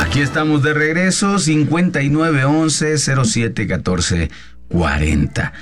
Aquí estamos de regreso, 5911-071440.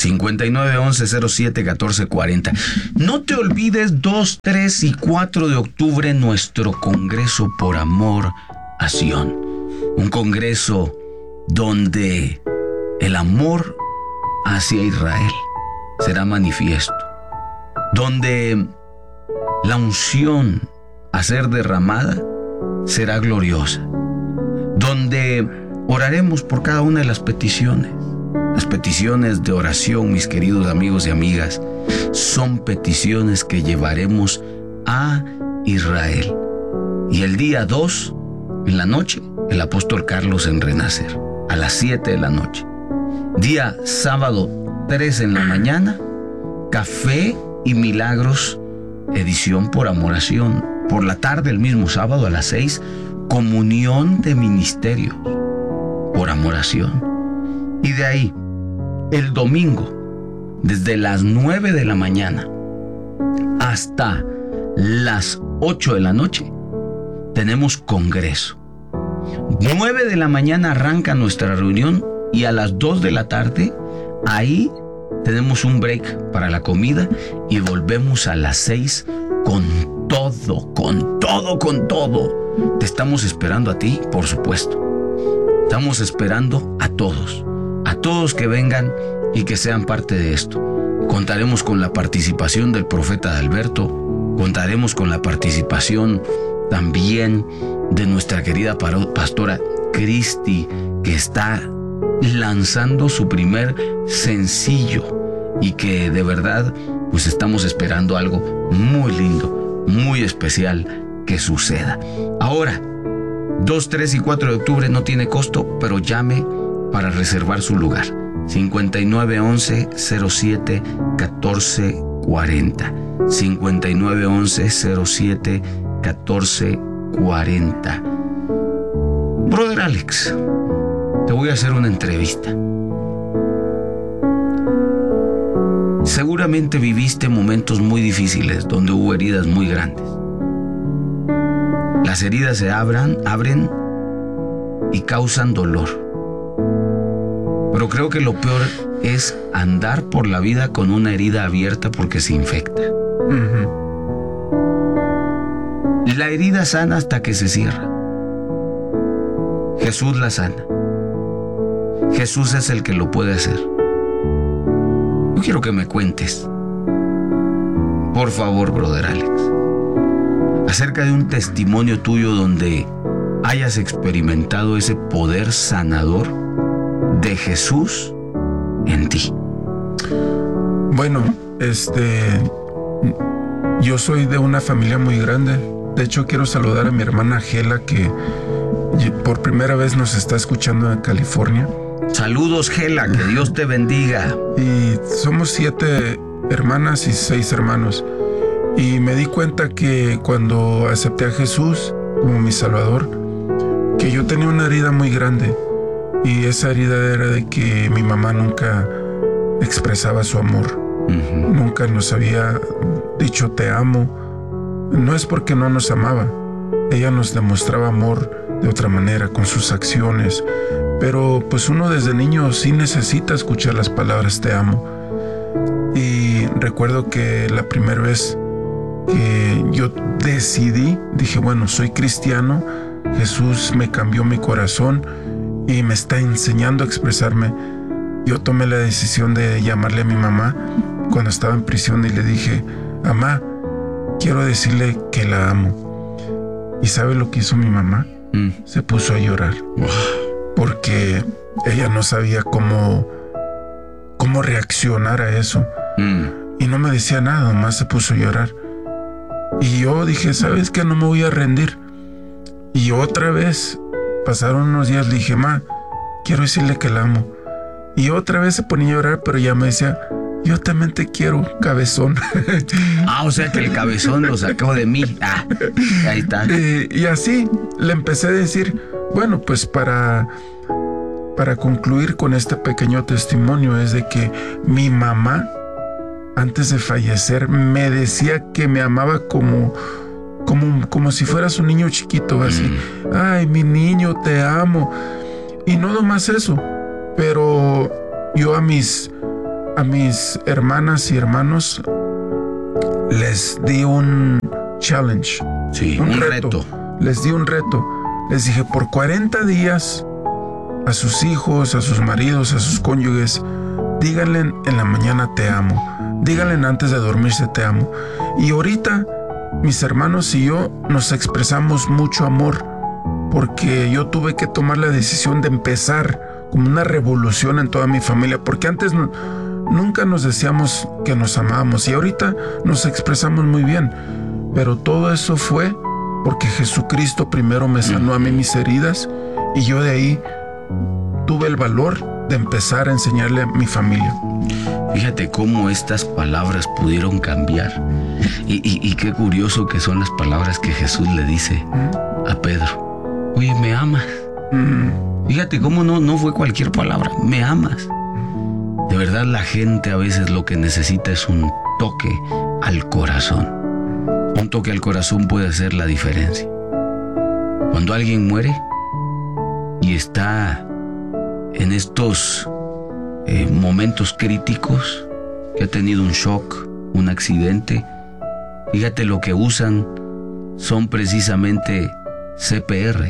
5911-071440. No te olvides, 2, 3 y 4 de octubre, nuestro Congreso por Amor a Sion. Un congreso donde el amor hacia Israel será manifiesto. Donde la unción a ser derramada será gloriosa. Donde oraremos por cada una de las peticiones. Las peticiones de oración, mis queridos amigos y amigas, son peticiones que llevaremos a Israel. Y el día 2, en la noche, el apóstol Carlos en Renacer, a las 7 de la noche. Día sábado 3 en la mañana, Café y Milagros, edición por Amoración. Por la tarde, el mismo sábado a las 6, Comunión de Ministerios por Amoración. Y de ahí, el domingo, desde las 9 de la mañana hasta las 8 de la noche, tenemos congreso. 9 de la mañana arranca nuestra reunión y a las 2 de la tarde, ahí tenemos un break para la comida y volvemos a las 6 con todo. Te estamos esperando a ti, por supuesto. Estamos esperando a todos que vengan y que sean parte de esto. Contaremos con la participación del profeta Alberto, contaremos con la participación también de nuestra querida pastora Cristi, que está lanzando su primer sencillo y que de verdad pues estamos esperando algo muy lindo, muy especial que suceda. Ahora, 2, 3 y 4 de octubre no tiene costo, pero llame para reservar su lugar. 5911-07-1440. 5911-07-1440. Brother Alex, te voy a hacer una entrevista. Seguramente viviste momentos muy difíciles donde hubo heridas muy grandes. Las heridas se abren y causan dolor. Pero creo que lo peor es andar por la vida con una herida abierta porque se infecta. La herida sana hasta que se cierra. Jesús la sana. Jesús es el que lo puede hacer. Yo quiero que me cuentes, por favor, brother Alex, acerca de un testimonio tuyo donde hayas experimentado ese poder sanador de Jesús en ti. Bueno, yo soy de una familia muy grande. De hecho, quiero saludar a mi hermana Gela, que por primera vez nos está escuchando en California. Saludos, Gela, que Dios te bendiga. Y somos 7 hermanas y 6 hermanos. Y me di cuenta que cuando acepté a Jesús como mi Salvador, que yo tenía una herida muy grande. Y esa herida era de que mi mamá nunca expresaba su amor. Nunca nos había dicho te amo. No es porque no nos amaba. Ella nos demostraba amor de otra manera, con sus acciones. Pero pues uno desde niño sí necesita escuchar las palabras te amo. Y recuerdo que la primera vez que yo dije, bueno, soy cristiano, Jesús me cambió mi corazón y me está enseñando a expresarme. Yo tomé la decisión de llamarle a mi mamá cuando estaba en prisión y le dije, mamá, quiero decirle que la amo. ¿Y sabe lo que hizo mi mamá? Se puso a llorar. Porque ella no sabía cómo reaccionar a eso. Y no me decía nada, nomás se puso a llorar. Y yo dije, ¿sabes qué? No me voy a rendir. Y otra vez, pasaron unos días, le dije, ma, quiero decirle que la amo. Y otra vez se ponía a llorar, pero ya me decía, yo también te quiero, cabezón. O sea que el cabezón lo sacó de mí. Ahí está. Y así le empecé a decir, bueno, pues para concluir con este pequeño testimonio es de que mi mamá, antes de fallecer, me decía que me amaba como como si fueras un niño chiquito, así. Ay, mi niño, te amo. Y no nomás eso, pero yo a mis hermanas y hermanos les di un challenge. Sí, un reto. Les di un reto. Les dije, por 40 días a sus hijos, a sus maridos, a sus cónyuges, díganle en la mañana te amo. Díganle antes de dormirse te amo. Y ahorita mis hermanos y yo nos expresamos mucho amor, porque yo tuve que tomar la decisión de empezar como una revolución en toda mi familia, porque antes nunca nos decíamos que nos amábamos y ahorita nos expresamos muy bien, pero todo eso fue porque Jesucristo primero me sanó a mí mis heridas y yo de ahí tuve el valor de empezar a enseñarle a mi familia. Fíjate cómo estas palabras pudieron cambiar. Y qué curioso que son las palabras que Jesús le dice a Pedro. Oye, ¿me amas? Fíjate cómo no fue cualquier palabra. ¿Me amas? De verdad, la gente a veces lo que necesita es un toque al corazón. Un toque al corazón puede hacer la diferencia. Cuando alguien muere y está en estos momentos críticos, que ha tenido un shock, un accidente, fíjate, lo que usan son precisamente CPR,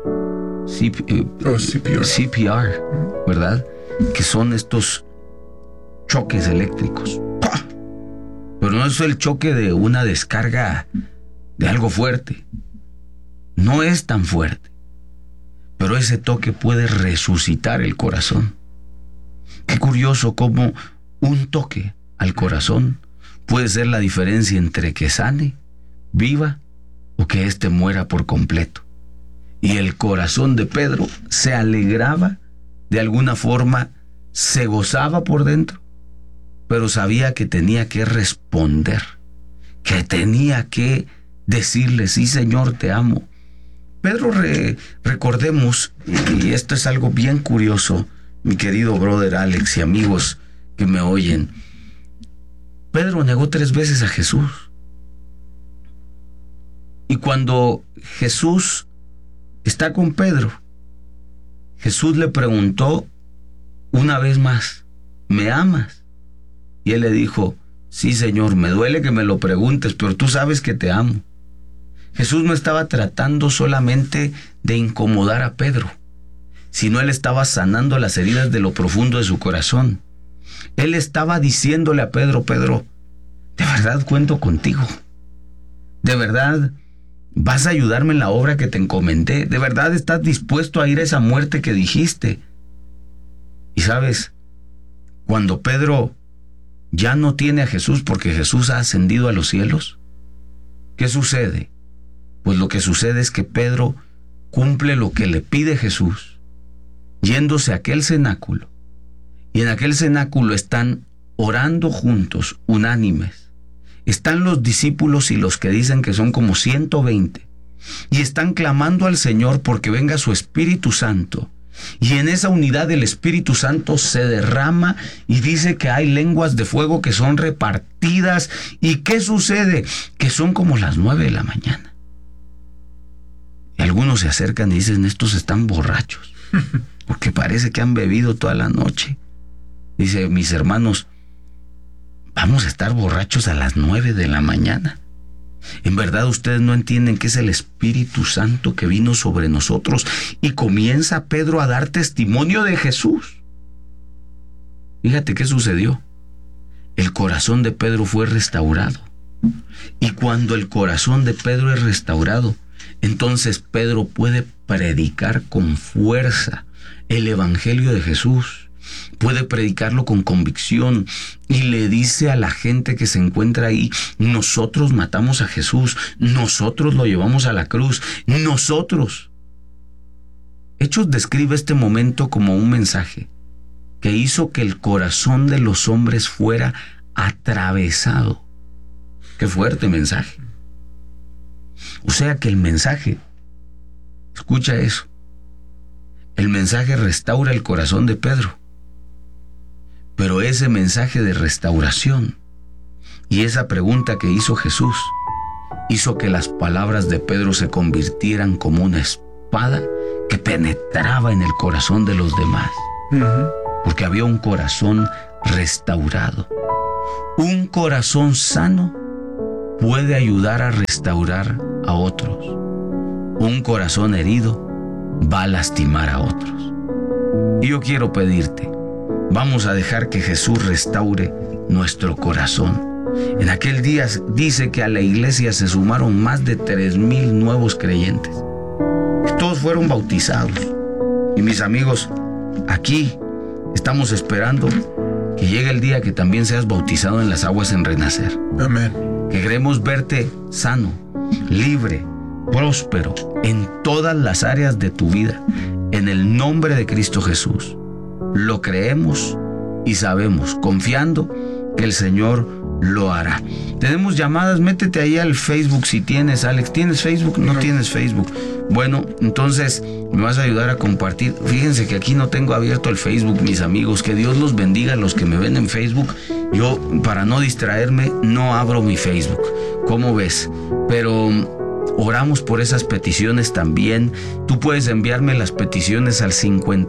CPR, ¿verdad? Que son estos choques eléctricos. ¡Pah! Pero no es el choque de una descarga de algo fuerte. No es tan fuerte. Pero ese toque puede resucitar el corazón. Qué curioso cómo un toque al corazón puede ser la diferencia entre que sane, viva o que éste muera por completo. Y el corazón de Pedro se alegraba, de alguna forma se gozaba por dentro, pero sabía que tenía que responder, que tenía que decirle, sí, Señor, te amo. Pedro, recordemos, y esto es algo bien curioso, mi querido brother Alex y amigos que me oyen, Pedro negó 3 veces a Jesús. Y cuando Jesús está con Pedro, Jesús le preguntó una vez más, ¿me amas? Y él le dijo, sí, Señor, me duele que me lo preguntes, pero tú sabes que te amo. Jesús no estaba tratando solamente de incomodar a Pedro, sino él estaba sanando las heridas de lo profundo de su corazón. Él estaba diciéndole a Pedro, Pedro, de verdad cuento contigo. De verdad vas a ayudarme en la obra que te encomendé. De verdad estás dispuesto a ir a esa muerte que dijiste. Y sabes, cuando Pedro ya no tiene a Jesús porque Jesús ha ascendido a los cielos, ¿qué sucede? Pues lo que sucede es que Pedro cumple lo que le pide Jesús, yéndose a aquel cenáculo. Y en aquel cenáculo están orando juntos, unánimes. Están los discípulos y los que dicen que son como 120. Y están clamando al Señor porque venga su Espíritu Santo. Y en esa unidad el Espíritu Santo se derrama y dice que hay lenguas de fuego que son repartidas. ¿Y qué sucede? Que son como las 9 de la mañana. Y algunos se acercan y dicen, estos están borrachos, porque parece que han bebido toda la noche. Dice, mis hermanos, vamos a estar borrachos a las 9 de la mañana. En verdad ustedes no entienden que es el Espíritu Santo que vino sobre nosotros. Y comienza Pedro a dar testimonio de Jesús. Fíjate qué sucedió. El corazón de Pedro fue restaurado. Y cuando el corazón de Pedro es restaurado, entonces Pedro puede predicar con fuerza el Evangelio de Jesús. Puede predicarlo con convicción y le dice a la gente que se encuentra ahí, nosotros matamos a Jesús, nosotros lo llevamos a la cruz, nosotros. Hechos describe este momento como un mensaje que hizo que el corazón de los hombres fuera atravesado. Qué fuerte mensaje. O sea que el mensaje, escucha eso, el mensaje restaura el corazón de Pedro. Pero ese mensaje de restauración y esa pregunta que hizo Jesús hizo que las palabras de Pedro se convirtieran como una espada que penetraba en el corazón de los demás. Porque había un corazón restaurado. Un corazón sano puede ayudar a restaurar a otros. Un corazón herido va a lastimar a otros. Y yo quiero pedirte, vamos a dejar que Jesús restaure nuestro corazón. En aquel día dice que a la iglesia se sumaron más de 3,000 nuevos creyentes. Todos fueron bautizados. Y mis amigos, aquí estamos esperando que llegue el día que también seas bautizado en las aguas en Renacer. Amén. Que queremos verte sano, libre, próspero en todas las áreas de tu vida. En el nombre de Cristo Jesús. Lo creemos y sabemos, confiando que el Señor lo hará. Tenemos llamadas, métete ahí al Facebook si tienes, Alex. ¿Tienes Facebook? No tienes Facebook. Bueno, entonces me vas a ayudar a compartir. Fíjense que aquí no tengo abierto el Facebook, mis amigos. Que Dios los bendiga a los que me ven en Facebook. Yo, para no distraerme, no abro mi Facebook. ¿Cómo ves? Pero oramos por esas peticiones también. Tú puedes enviarme las peticiones al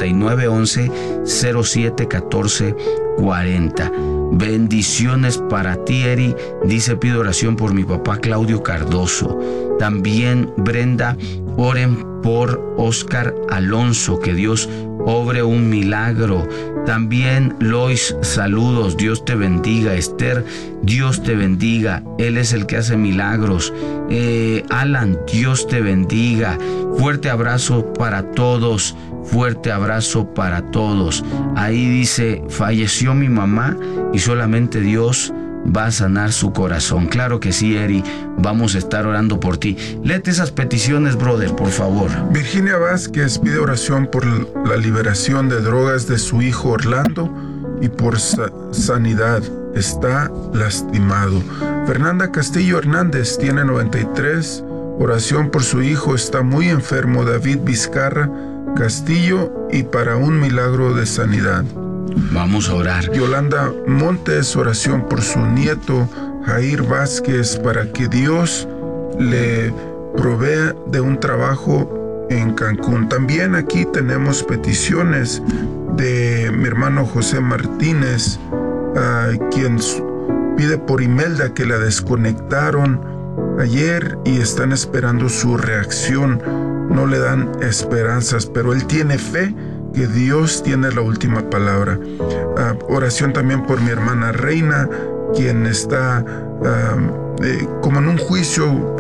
5911-071440. Bendiciones para ti, Eri. Dice, pido oración por mi papá Claudio Cardoso. También, Brenda, oren por Oscar Alonso, que Dios obre un milagro. También, Lois, saludos, Dios te bendiga. Esther, Dios te bendiga, Él es el que hace milagros. Alan, Dios te bendiga. Fuerte abrazo para todos, fuerte abrazo para todos. Ahí dice, falleció mi mamá y solamente Dios va a sanar su corazón. Claro que sí, Eri, vamos a estar orando por ti. Léete esas peticiones, brother, por favor. Virginia Vázquez pide oración por la liberación de drogas de su hijo Orlando y por sanidad. Está lastimado. Fernanda Castillo Hernández tiene 93. Oración por su hijo, está muy enfermo, David Vizcarra Castillo, y para un milagro de sanidad. Vamos a orar. Yolanda Montes, oración por su nieto Jair Vázquez, para que Dios le provea de un trabajo en Cancún. También aquí tenemos peticiones de mi hermano José Martínez, quien pide por Imelda, que la desconectaron ayer y están esperando su reacción. No le dan esperanzas, pero él tiene fe que Dios tiene la última palabra. Oración también por mi hermana Reina, quien está como en un juicio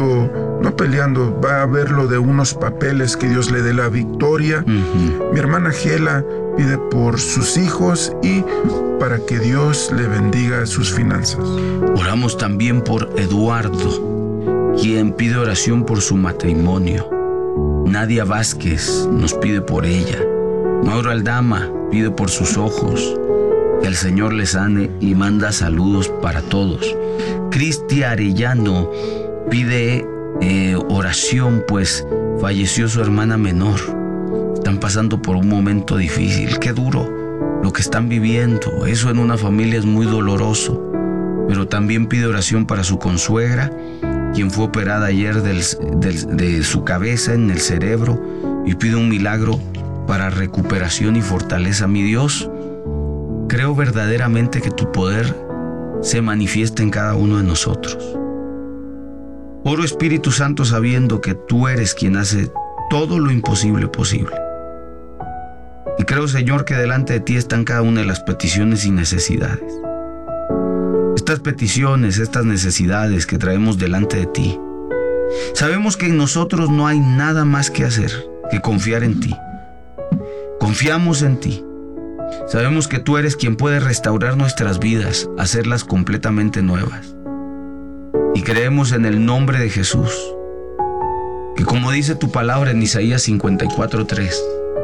va a ver lo de unos papeles, que Dios le dé la victoria. Mi hermana Gela pide por sus hijos y para que Dios le bendiga sus finanzas. Oramos también por Eduardo, quien pide oración por su matrimonio. Nadia Vázquez nos pide por ella. Mauro Aldama pide por sus ojos, que el Señor le sane y manda saludos para todos. Cristi Arellano pide oración, pues falleció su hermana menor. Están pasando por un momento difícil. Qué duro lo que están viviendo. Eso en una familia es muy doloroso. Pero también pide oración para su consuegra, quien fue operada ayer de su cabeza en el cerebro, y pide un milagro para recuperación y fortaleza. Mi Dios, creo verdaderamente que tu poder se manifiesta en cada uno de nosotros. Oro, Espíritu Santo, sabiendo que tú eres quien hace todo lo imposible posible. Y creo, Señor, que delante de ti están cada una de las peticiones y necesidades. Estas peticiones, estas necesidades que traemos delante de ti, sabemos que en nosotros no hay nada más que hacer que confiar en ti. Confiamos en ti. Sabemos que tú eres quien puede restaurar nuestras vidas, hacerlas completamente nuevas. Y creemos en el nombre de Jesús, que como dice tu palabra en Isaías 54:3,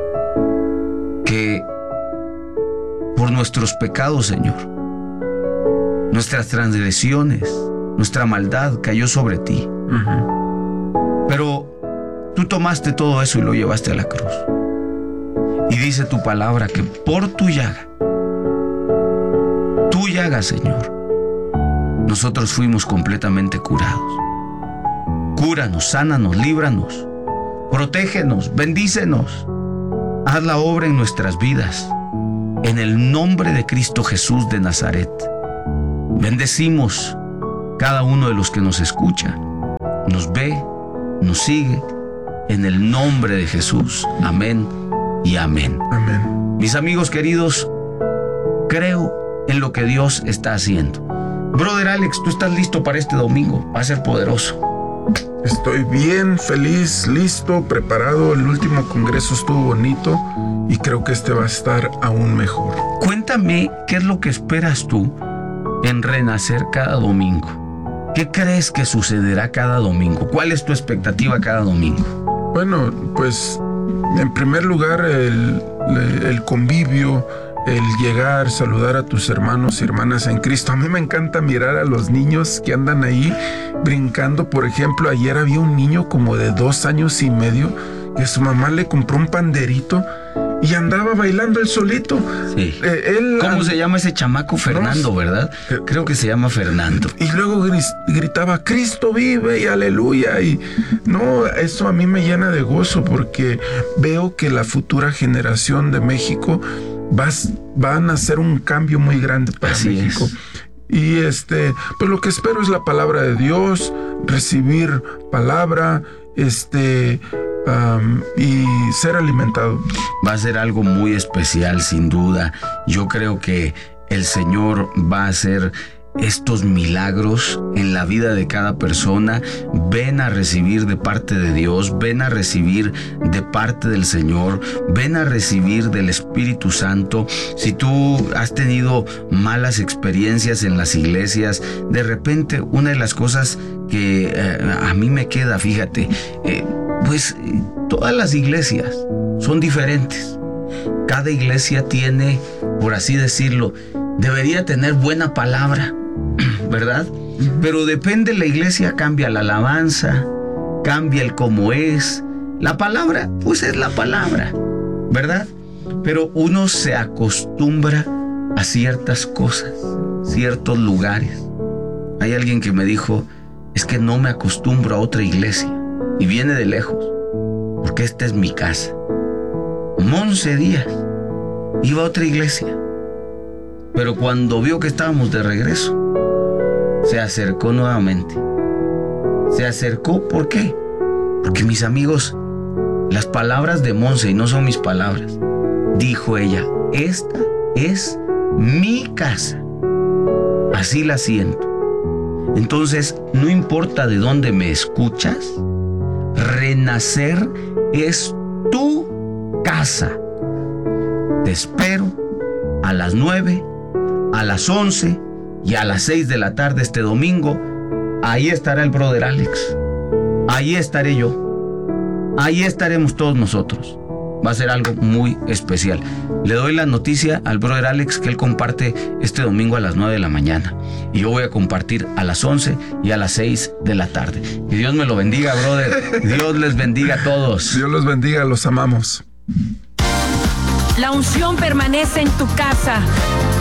que por nuestros pecados, Señor, nuestras transgresiones, nuestra maldad cayó sobre ti. Pero tú tomaste todo eso y lo llevaste a la cruz. Y dice tu palabra que por tu llaga, Señor, nosotros fuimos completamente curados. Cúranos, sánanos, líbranos, protégenos, bendícenos. Haz la obra en nuestras vidas. En el nombre de Cristo Jesús de Nazaret. Bendecimos cada uno de los que nos escucha, nos ve, nos sigue. En el nombre de Jesús. Amén y amén. Amén. Mis amigos queridos, creo en lo que Dios está haciendo. Brother Alex, ¿tú estás listo para este domingo? Va a ser poderoso. Estoy bien, feliz, listo, preparado. El último congreso estuvo bonito y creo que este va a estar aún mejor. Cuéntame, ¿qué es lo que esperas tú en Renacer cada domingo? ¿Qué crees que sucederá cada domingo? ¿Cuál es tu expectativa cada domingo? Bueno, pues en primer lugar el convivio, el llegar, saludar a tus hermanos y hermanas en Cristo. A mí me encanta mirar a los niños que andan ahí brincando. Por ejemplo, ayer había un niño como de 2 años y medio que su mamá le compró un panderito y andaba bailando él solito. Sí. ¿Cómo se llama ese chamaco? Fernando, no, ¿verdad? Creo que se llama Fernando. Y luego gritaba, Cristo vive y aleluya. Y no, eso a mí me llena de gozo porque veo que la futura generación de México van a hacer un cambio muy grande para Así México. Es. Y pues lo que espero es la palabra de Dios, recibir palabra, y ser alimentado. Va a ser algo muy especial, sin duda. Yo creo que el Señor va a hacer estos milagros en la vida de cada persona. Ven a recibir de parte de Dios, ven a recibir de parte del Señor, ven a recibir del Espíritu Santo. Si tú has tenido malas experiencias en las iglesias, de repente una de las cosas que a mí me queda, fíjate, pues todas las iglesias son diferentes. Cada iglesia tiene, por así decirlo, debería tener buena palabra, ¿verdad? Pero depende de la iglesia, cambia la alabanza, cambia el cómo es. La palabra, pues es la palabra, ¿verdad? Pero uno se acostumbra a ciertas cosas, ciertos lugares. Hay alguien que me dijo, es que no me acostumbro a otra iglesia y viene de lejos, porque esta es mi casa. Monse Díaz iba a otra iglesia, pero cuando vio que estábamos de regreso, se acercó nuevamente. Se acercó, ¿por qué? Porque mis amigos, las palabras de Monse, y no son mis palabras, dijo ella, esta es mi casa. Así la siento. Entonces, no importa de dónde me escuchas, Renacer es tu casa. Te espero a las 9, a las 11 y a las 6 de la tarde este domingo. Ahí estará el brother Alex. Ahí estaré yo. Ahí estaremos todos nosotros. Va a ser algo muy especial. Le doy la noticia al brother Alex que él comparte este domingo a las 9 de la mañana. Y yo voy a compartir a las 11 y a las 6 de la tarde. Que Dios me lo bendiga, brother. Dios les bendiga a todos. Dios los bendiga, los amamos. La unción permanece en tu casa.